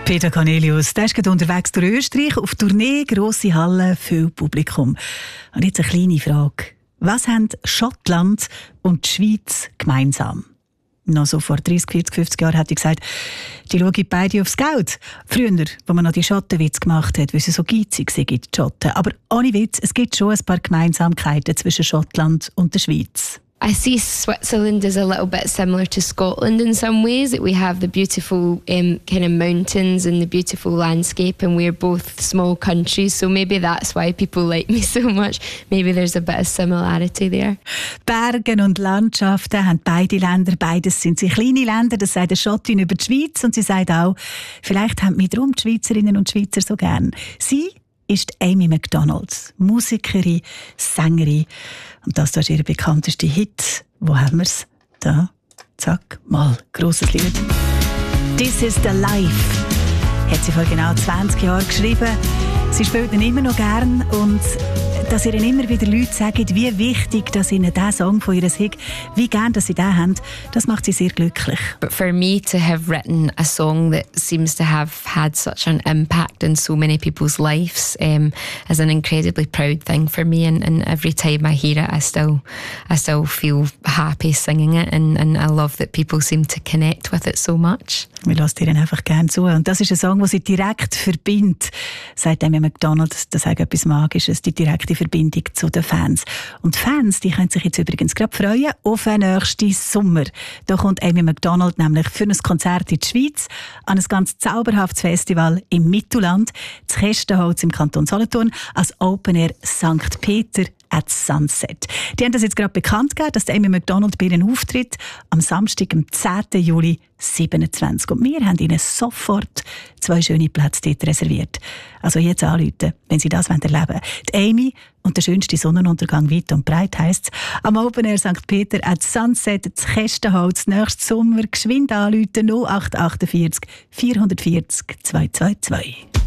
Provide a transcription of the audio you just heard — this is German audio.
Peter Cornelius, der ist gerade unterwegs durch Österreich, auf Tournee, grosse Hallen, viel Publikum. Und jetzt eine kleine Frage. Was haben Schottland und die Schweiz gemeinsam? Noch so vor 30, 40, 50 Jahren hätte ich gesagt, die schauen beide aufs Geld. Früher, wo man noch die Schottenwitze gemacht hat, weil sie so geizig sind, die Schotten. Aber ohne Witz, es gibt schon ein paar Gemeinsamkeiten zwischen Schottland und der Schweiz. I see Switzerland as a little bit similar to Scotland in some ways. That we have the beautiful kind of mountains and the beautiful landscape, and we're both small countries, so maybe that's why people like me so much. Maybe there's a bit of similarity there. Bergen und Landschaften haben beide Länder, beides sind sie kleine Länder, das sagt eine Schottin über die Schweiz und sie sagt auch, vielleicht haben mich darum die Schweizerinnen und Schweizer so gern. Sie ist Amy Macdonald, Musikerin, Sängerin. Und das ist ihr bekanntester Hit. Wo haben wir es? Da, zack, mal, grosses Lied. «This is the Life» hat sie vor genau 20 Jahren geschrieben. Sie spielt ihn immer noch gern und dass ihr immer wieder Leute sagen, wie wichtig dass ihnen dieser Song von ihr ist, wie gern dass sie den haben, das macht sie sehr glücklich. But for me to have written a song that seems to have had such an impact in so many people's lives is an incredibly proud thing for me, and every time I hear it I still feel happy singing it, and I love that people seem to connect with it so much. Wir lassen ihr einfach gerne zu. Und das ist ein Song, der sie direkt verbindet, sagt Amy Macdonald. Das ist etwas Magisches, die direkte Verbindung zu den Fans. Und die Fans, die können sich jetzt übrigens gerade freuen auf den nächsten Sommer. Da kommt Amy Macdonald nämlich für ein Konzert in die Schweiz an ein ganz zauberhaftes Festival im Mittelland, das Kästenholz im Kanton Solothurn, als Open Air St. Peter at Sunset. Die haben das jetzt gerade bekannt gegeben, dass Amy Macdonald bei ihnen auftritt am Samstag, am 10. Juli 27. Und wir haben ihnen sofort 2 schöne Plätze dort reserviert. Also jetzt anrufen, wenn sie das erleben wollen. Die Amy und der schönste Sonnenuntergang weit und breit heisst es. Am Open Air St. Peter at Sunset, das Kästenholz, nächsten Sommer, geschwind anrufen 0848 440 222.